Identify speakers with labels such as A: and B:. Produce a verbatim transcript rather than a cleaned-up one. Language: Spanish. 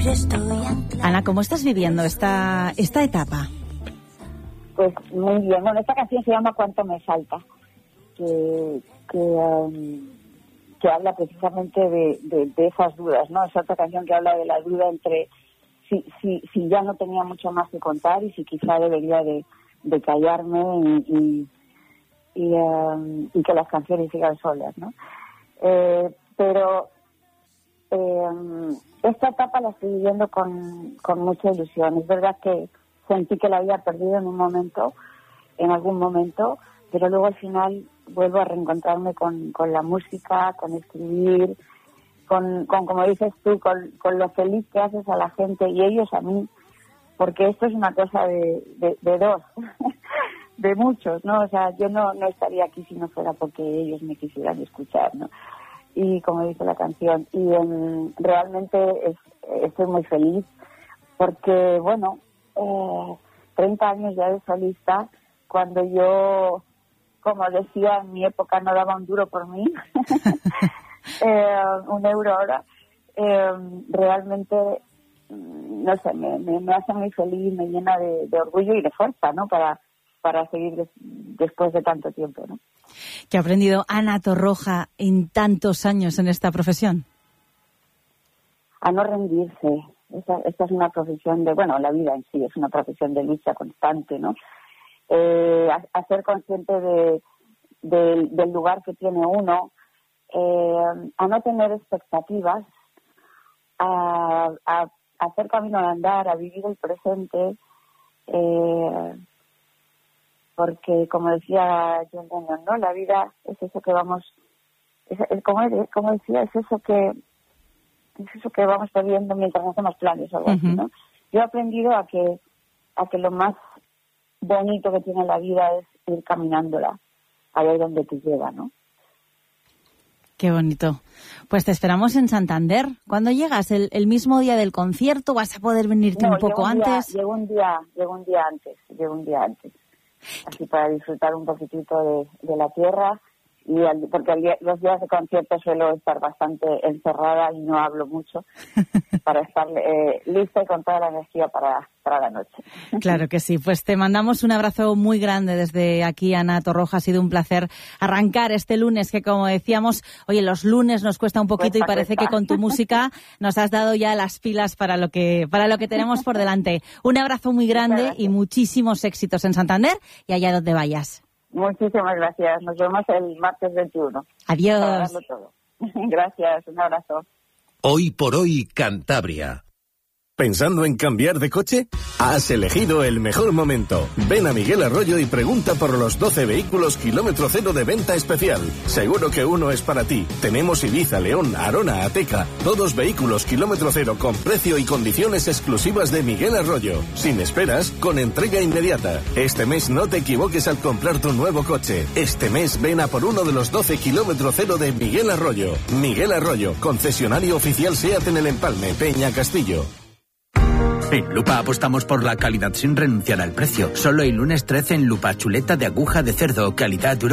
A: Ana, ¿cómo estás viviendo esta, esta etapa?
B: Pues muy bien. Bueno, esta canción se llama Cuánto me falta, que que, um, que habla precisamente de, de, de esas dudas, ¿no? Es otra canción que habla de la duda entre si, si, si ya no tenía mucho más que contar y si quizá debería de, de callarme y, y, y, um, y que las canciones sigan solas, ¿no? Eh, pero eh, esta etapa la estoy viviendo con, con mucha ilusión. Es verdad que sentí que la había perdido en un momento, en algún momento, pero luego al final vuelvo a reencontrarme con, con la música, con escribir, con, con como dices tú, con, con lo feliz que haces a la gente y ellos a mí, porque esto es una cosa de, de, de dos, de muchos, ¿no? O sea, yo no, no estaría aquí si no fuera porque ellos me quisieran escuchar, ¿no? Y como dice la canción, y um, realmente es, estoy muy feliz porque, bueno, eh, treinta años ya de solista, cuando yo, como decía, en mi época no daba un duro por mí, eh, un euro ahora, eh, realmente, no sé, me, me, me hace muy feliz, me llena de, de orgullo y de fuerza, ¿no? Para, para seguir des, después de tanto tiempo, ¿no?
A: ¿Qué ha aprendido Ana Torroja en tantos años en esta profesión?
B: A no rendirse. Esta, esta es una profesión de, bueno, la vida en sí es una profesión de lucha constante, ¿no? Eh, a, a ser consciente de, de, del lugar que tiene uno, eh, a no tener expectativas, a, a, a hacer camino al andar, a vivir el presente, eh, porque como decía John Lennon, ¿no? La vida es eso que vamos, es, es, como, como decía, es eso que es eso que vamos perdiendo mientras hacemos planes o algo uh-huh. así, ¿no? Yo he aprendido a que a que lo más bonito que tiene la vida es ir caminándola a ver dónde te lleva, ¿no?
A: Qué bonito. Pues te esperamos en Santander. ¿Cuándo llegas? ¿El, el mismo día del concierto? ¿Vas a poder venirte
B: no,
A: un poco
B: un día,
A: antes?
B: Llego un día, llego un día antes, llego un día antes. Así para disfrutar un poquitito de, de la tierra. Y al, porque al día, los días de concierto suelo estar bastante encerrada y no hablo mucho para estar eh, lista y con toda la energía para, para la noche.
A: Claro que sí. Pues te mandamos un abrazo muy grande desde aquí, Ana Torroja. Ha sido un placer arrancar este lunes que, como decíamos, oye, los lunes nos cuesta un poquito cuesta, y parece cuesta. Que con tu música nos has dado ya las pilas para lo que para lo que tenemos por delante. Un abrazo muy grande y muchísimos éxitos en Santander y allá donde vayas.
B: Muchísimas gracias. Nos vemos el martes veintiuno.
A: Adiós.
B: Todo. Gracias. Un abrazo.
C: Hoy por hoy, Cantabria.
D: ¿Pensando en cambiar de coche? Has elegido el mejor momento. Ven a Miguel Arroyo y pregunta por los doce vehículos kilómetro cero de venta especial. Seguro que uno es para ti. Tenemos Ibiza, León, Arona, Ateca. Todos vehículos kilómetro cero con precio y condiciones exclusivas de Miguel Arroyo. Sin esperas, con entrega inmediata. Este mes no te equivoques al comprar tu nuevo coche. Este mes ven a por uno de los doce kilómetro cero de Miguel Arroyo. Miguel Arroyo, concesionario oficial SEAT en El Empalme, Peña Castillo.
E: En Lupa apostamos por la calidad sin renunciar al precio. Solo el lunes trece en Lupa, chuleta de aguja de cerdo, calidad dura.